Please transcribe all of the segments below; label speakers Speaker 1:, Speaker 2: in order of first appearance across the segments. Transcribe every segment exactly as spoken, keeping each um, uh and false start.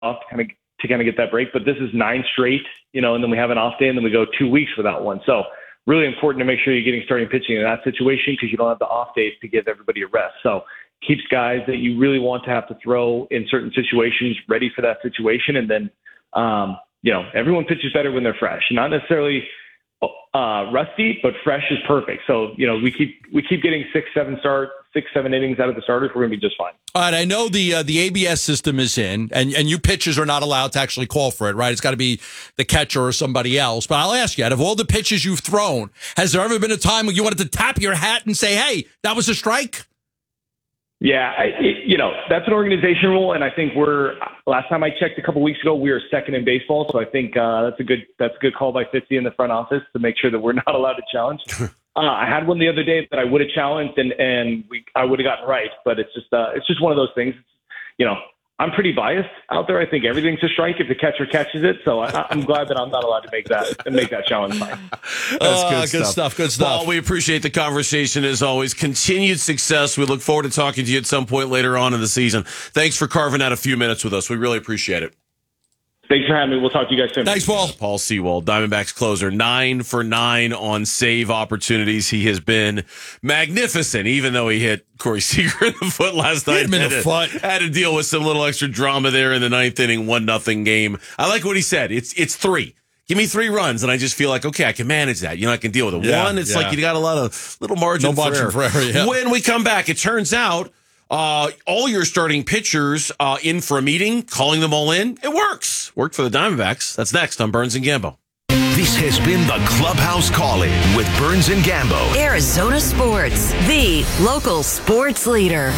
Speaker 1: off to kind of to kind of get that break. But this is nine straight, you know, and then we have an off day, and then we go two weeks without one. So really important to make sure you're getting starting pitching in that situation because you don't have the off days to give everybody a rest. So keeps guys that you really want to have to throw in certain situations ready for that situation. And then, um, you know, everyone pitches better when they're fresh, not necessarily uh, rusty, but fresh is perfect. So, you know, we keep, we keep getting six, seven start, six, seven innings out of the starters. We're going to be just fine.
Speaker 2: All right. I know the, uh, the A B S system is in and, and you pitchers are not allowed to actually call for it, right? It's got to be the catcher or somebody else. But I'll ask you, out of all the pitches you've thrown, has there ever been a time when you wanted to tap your hat and say, hey, that was a strike?
Speaker 1: Yeah, I, it, you know, that's an organization rule, and I think we're. Last time I checked a couple weeks ago, we were second in baseball, so I think uh, that's a good that's a good call by Fitzy in the front office to make sure that we're not allowed to challenge. uh, I had one the other day that I would have challenged, and and we I would have gotten right, but it's just uh, it's just one of those things. You know, I'm pretty biased out there. I think everything's a strike if the catcher catches it. So I, I'm glad that I'm not allowed to make that and make that challenge fine.
Speaker 2: That's uh, good, good stuff. stuff. Good stuff.
Speaker 3: Paul, we appreciate the conversation as always. Continued success. We look forward to talking to you at some point later on in the season. Thanks for carving out a few minutes with us. We really appreciate it.
Speaker 1: Thanks for having me. We'll talk to you guys soon.
Speaker 2: Thanks, Paul.
Speaker 3: Paul Sewald, Diamondbacks closer, nine for nine on save opportunities. He has been magnificent, even though he hit Corey Seager in the foot last night.
Speaker 2: Hit him in the
Speaker 3: had
Speaker 2: foot.
Speaker 3: To, had to deal with some little extra drama there in the ninth inning, one nothing game. I like what he said. It's it's three. Give me three runs, and I just feel like, okay, I can manage that. You know, I can deal with it.
Speaker 2: Yeah,
Speaker 3: One, it's
Speaker 2: yeah.
Speaker 3: like you got a lot of little margin
Speaker 2: no
Speaker 3: for
Speaker 2: margin
Speaker 3: error.
Speaker 2: for error. Yeah.
Speaker 3: When we come back, it turns out Uh, all your starting pitchers uh, in for a meeting, calling them all in. It works. Worked for the Diamondbacks. That's next on Burns and Gambo.
Speaker 4: This has been the Clubhouse Call-In with Burns and Gambo.
Speaker 5: Arizona Sports, the local sports leader.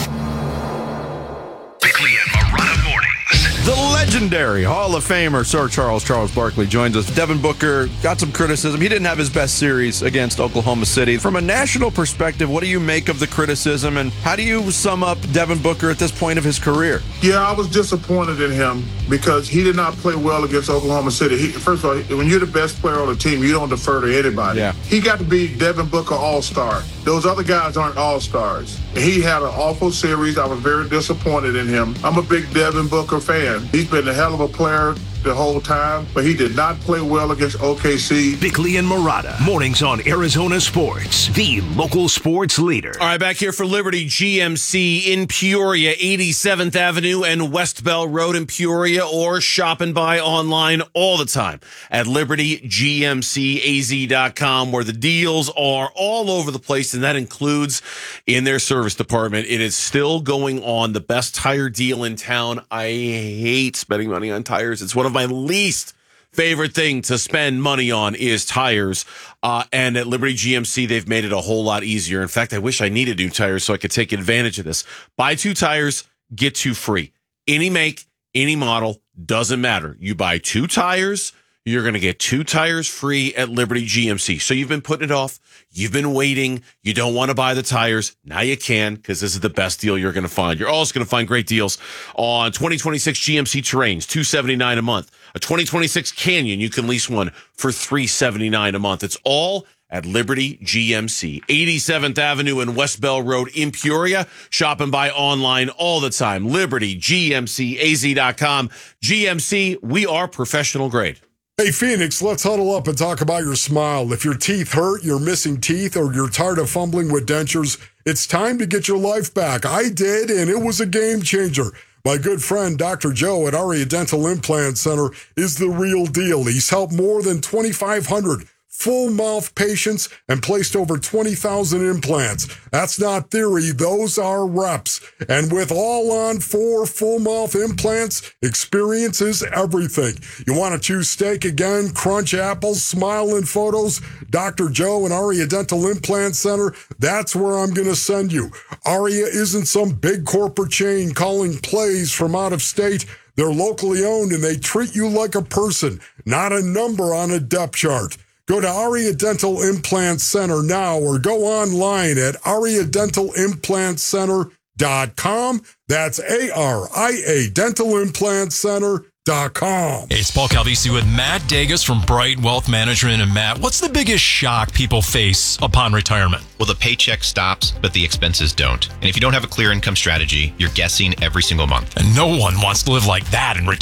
Speaker 4: Bickley and Marotta Mornings.
Speaker 6: The legendary Hall of Famer Sir Charles Charles Barkley joins us. Devin Booker got some criticism. He didn't have his best series against Oklahoma City. From a national perspective, what do you make of the criticism, and how do you sum up Devin Booker at this point of his career?
Speaker 7: Yeah, I was disappointed in him because he did not play well against Oklahoma City. He, first of all, when you're the best player on the team, you don't defer to anybody.
Speaker 6: Yeah.
Speaker 7: He got to be Devin Booker All-Star. Those other guys aren't All-Stars. He had an awful series. I was very disappointed in him. I'm a big Devin Booker fan. He's been a hell of a player the whole time, but he did not play well against O K C.
Speaker 4: Bickley and Marotta, mornings on Arizona Sports, the local sports leader.
Speaker 3: All right, back here for Liberty G M C in Peoria, eighty-seventh Avenue and West Bell Road in Peoria, or shop and buy online all the time at liberty g m c a z dot com, where the deals are all over the place, and that includes in their service department. It is still going on, the best tire deal in town. I hate spending money on tires. It's one of my least favorite thing to spend money on is tires. Uh, and at Liberty G M C, they've made it a whole lot easier. In fact, I wish I needed new tires so I could take advantage of this. Buy two tires, get two free. Any make, any model, doesn't matter. You buy two tires, you're going to get two tires free at Liberty G M C. So you've been putting it off. You've been waiting. You don't want to buy the tires. Now you can, because this is the best deal you're going to find. You're also going to find great deals on twenty twenty-six G M C Terrains, two hundred seventy-nine dollars a month. A twenty twenty-six Canyon, you can lease one for three hundred seventy-nine dollars a month. It's all at Liberty G M C, eighty-seventh Avenue and West Bell Road in Peoria. Shop and buy online all the time. Liberty G M C A Z dot com. G M C, we are professional grade.
Speaker 8: Hey, Phoenix, let's huddle up and talk about your smile. If your teeth hurt, you're missing teeth, or you're tired of fumbling with dentures, it's time to get your life back. I did, and it was a game changer. My good friend, Doctor Joe at Aria Dental Implant Center, is the real deal. He's helped more than twenty-five hundred full mouth patients and placed over twenty thousand implants. That's not theory, those are reps. And with all on four full mouth implants, experience is everything. You want to choose steak again, crunch apples, smile in photos? Doctor Joe and Aria Dental Implant Center, that's where I'm going to send you. Aria isn't some big corporate chain calling plays from out of state. They're locally owned and they treat you like a person, not a number on a depth chart. Go to Aria Dental Implant Center now or go online at aria dental implant center dot com. That's A R I A dental implant center dot com.
Speaker 9: Hey, it's Paul Calvisi with Matt Dagas from Bright Wealth Management. And Matt, what's the biggest shock people face upon retirement?
Speaker 10: Well, the paycheck stops, but the expenses don't. And if you don't have a clear income strategy, you're guessing every single month.
Speaker 9: And no one wants to live like that in retirement.